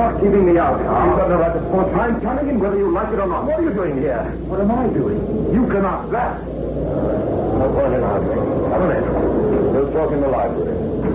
Stop keeping me out, Carl. You've got no right to force me. I'm coming in whether you like it or not. What are you doing here? What am I doing? You can ask that. No point in arguing. Come in. We'll talk in the library.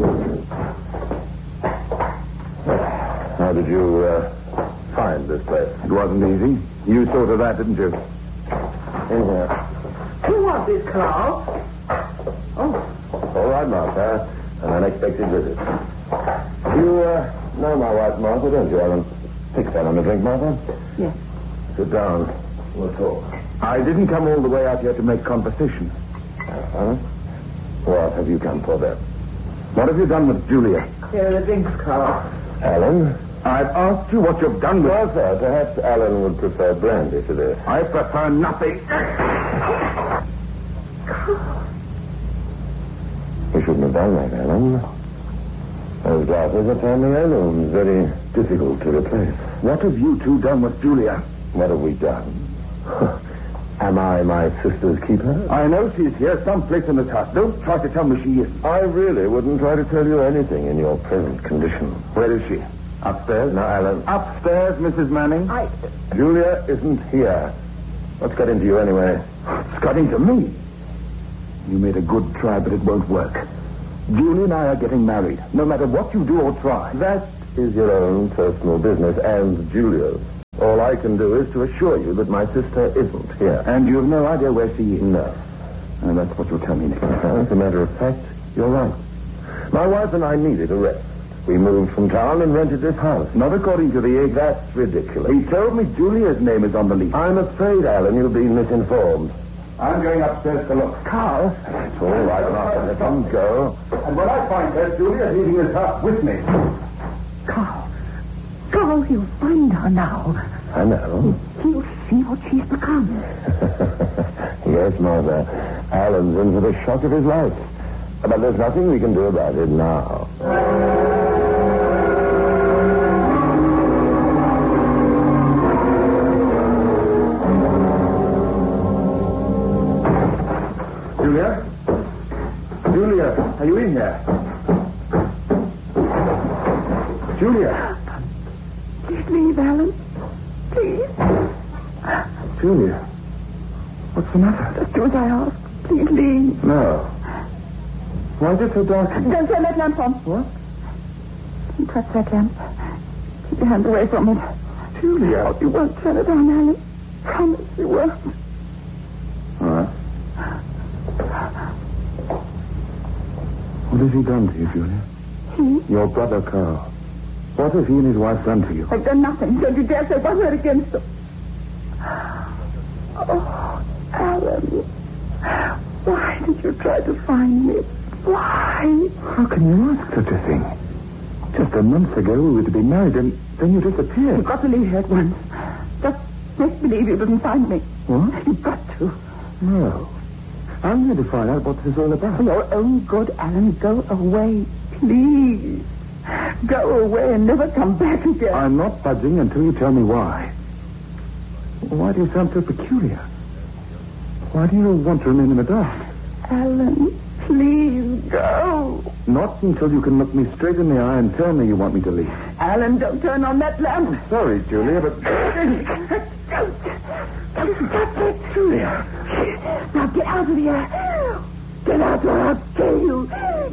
How did you find this place? It wasn't easy. You saw to that, didn't you? In here. Who was this, Carl? All right, Martha. An unexpected visit. You know my wife, Martha, don't you, Ellen? Take that on a drink, Martha. Yes. Sit down. We'll talk. I didn't come all the way out here to make conversation. What have you come for, then? What have you done with Julia? Here are the drinks, Carl. Alan? I've asked you what you've done with her. Martha, perhaps Alan would prefer brandy to this. I prefer nothing. You shouldn't have done that, Alan. Those glasses are family heirlooms, very difficult to replace. What have you two done with Julia? What have we done? Am I my sister's keeper? I know she's here someplace in this house. Don't try to tell me she isn't. I really wouldn't try to tell you anything in your present condition. Where is she? Upstairs? Now, Alan. Upstairs, Mrs. Manning? Julia isn't here. What's got into you anyway? It's got into me. You made a good try, but it won't work. Julia and I are getting married, no matter what you do or try. That is your own personal business and Julia's. All I can do is to assure you that my sister isn't here. And you have no idea where she is? No. And that's what you'll tell me next. As a matter of fact, you're right. My wife and I needed a rest. We moved from town and rented this house. Not according to the egg. That's ridiculous. He told me Julia's name is on the lease. I'm afraid, Alan, you've been misinformed. I'm going upstairs to look. Carl? It's all right, Martha. Let him go. And when I find her, Julia's leaving this house with me. Carl, you'll find her now. I know. He'll see what she's become. Yes, Martha. Alan's in for the shock of his life. But there's nothing we can do about it now. Julia? Julia, are you in here? Julia? Please leave, Alan. Please. Julia? What's the matter? Just do as I ask. Please leave. No. Why is it so dark? Don't turn that lamp on. What? Don't touch that lamp. Keep your hands away from it. Julia? Oh, you won't turn it on, Alan. Promise you won't. All right. What has he done to you, Julia? He? Your brother, Carl. What has he and his wife done to you? I've done nothing. Don't you dare say one word against them. Oh, Alan. Why did you try to find me? Why? How can you ask such a thing? Just a month ago we were to be married and then you disappeared. You've got to leave here at once. Just make believe you didn't find me. What? You've got to. No. I'm going to find out what this is all about. For your own good, Alan, go away. Please. Go away and never come back again. I'm not budging until you tell me why. Why do you sound so peculiar? Why do you want to remain in the dark? Alan, please go. Not until you can look me straight in the eye and tell me you want me to leave. Alan, don't turn on that lamp. Sorry, Julia, but... Don't. Julia. Now get out of here. Get out or I'll kill you.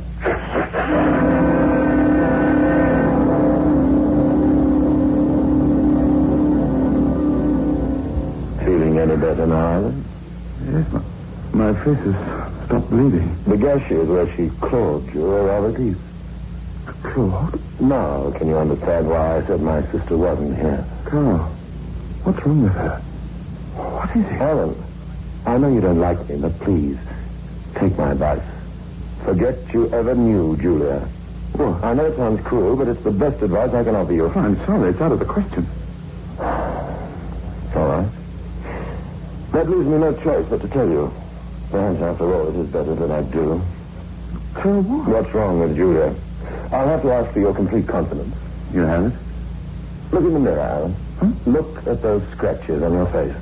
Feeling any better now, Alan? Yes, my face has stopped bleeding. The gash is where she clawed you are rather deep. Claude? Now, can you understand why I said my sister wasn't here? Carl, what's wrong with her? What is it? Alan, I know you don't like me, but please, take my advice. Forget you ever knew Julia. What? I know it sounds cruel, but it's the best advice I can offer you. I'm sorry, it's out of the question. All right. That leaves me no choice but to tell you. Perhaps, after all, it is better that I do. Tell what? What's wrong with Julia? I'll have to ask for your complete confidence. You have it? Look in the mirror, Alan. Huh? Look at those scratches on your face.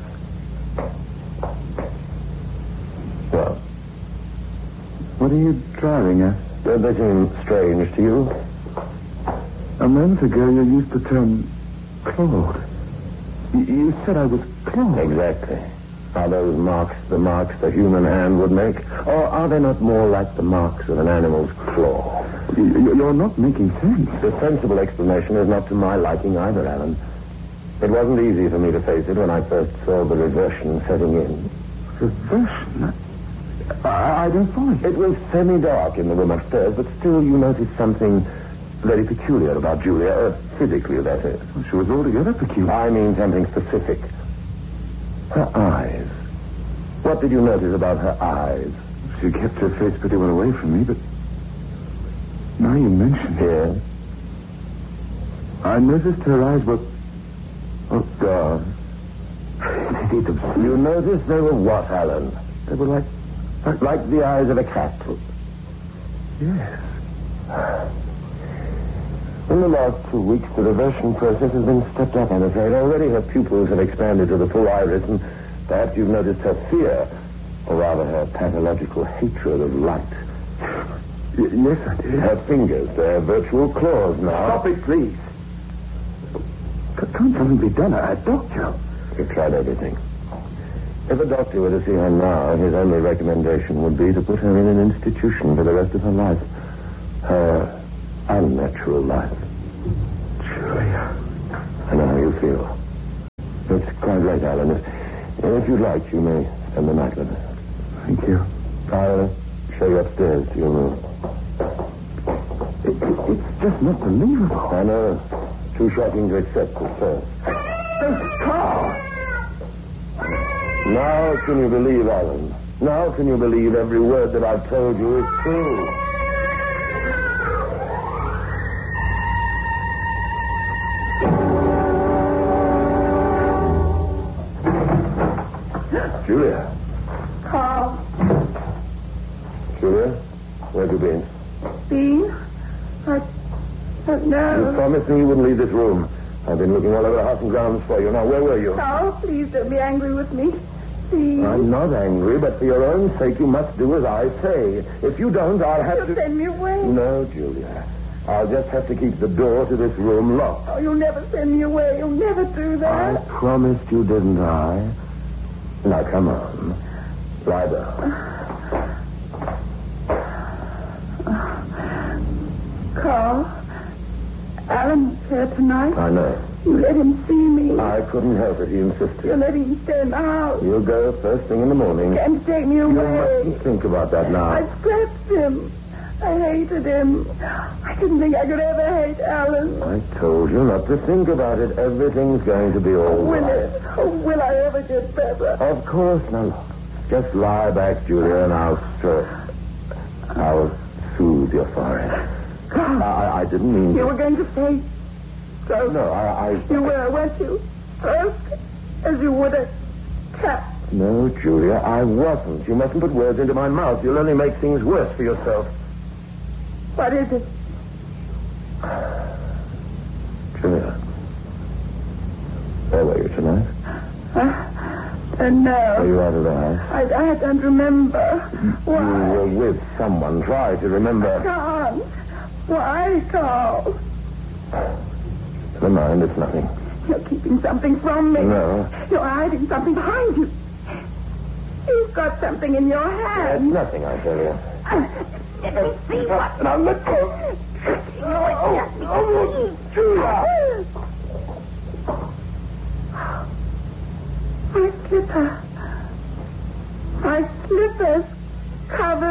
Well, What are you driving at? don't they seem strange to you? A moment ago you used to tell me Clawed. You said I was clawed. Exactly. Are those marks the marks the human hand would make? Or are they not more like the marks of an animal's claw? You're not making sense. The sensible explanation is not to my liking either, Alan. It wasn't easy for me to face it when I first saw the reversion setting in. Reversion? I don't follow you. It was semi-dark in the room upstairs, but still you noticed something very peculiar about Julia. Physically, that is. Well, she was altogether peculiar. I mean something specific. Her eyes. What did you notice about her eyes? She kept her face pretty well away from me, but now you mention it. Yes. I noticed her eyes were... Oh, God. You noticed they were what, Alan? They were like the eyes of a cat. Yes. In the last 2 weeks, the reversion process has been stepped up, I'm afraid. Already her pupils have expanded to the full iris, and perhaps you've noticed her fear, or rather her pathological hatred of light. Yes, I did. Her fingers, they're virtual claws now. Stop it, please. Can't something be done? A doctor? We've tried everything. If a doctor were to see her now, his only recommendation would be to put her in an institution for the rest of her life. Her unnatural life. Julia. I know how you feel. It's quite right, Alan. If you'd like, you may spend the night with us. Thank you. I'll show you upstairs to your room. It's just not believable. I know. Too shocking to accept at first. This car! Now can you believe, Alan? Now can you believe every word that I've told you is true? Julia. Carl. Julia, where have you been? Bean? I don't know. You promised me you wouldn't leave this room. I've been looking all over the house and grounds for you. Now, where were you? Carl, please don't be angry with me. Please. I'm not angry, but for your own sake, you must do as I say. If you don't, I'll have You'll to... send me away. No, Julia. I'll just have to keep the door to this room locked. Oh, you'll never send me away. You'll never do that. I promised you, didn't I? Now, come on. Lie down. Carl, Alan's here tonight. I know. You let him see me. I couldn't help it. He insisted. You're letting him stay in the house. You'll go first thing in the morning. Can't take me away. You mustn't think about that now. I scratched him. I hated him. I didn't think I could ever hate Alan. I told you not to think about it. Everything's going to be all Will right. it? Oh, will I ever get better? Of course. Now, look. Just lie back, Julia, and I'll soothe your forehead. I didn't mean You to. were going to say so. No, You were, weren't you? First, as you would a cat. No, Julia, I wasn't. You mustn't put words into my mouth. You'll only make things worse for yourself. What is it? Julia, where were you tonight? No. Are you out of the house? I don't remember. Why? You were with someone. Try to remember. Can't. Why, Carl? Never mind, it's nothing. You're keeping something from me. No. You're hiding something behind you. You've got something in your It's hand. nothing, I tell you. Let me see what. Now let go. Julia! My slipper. My slipper's covered.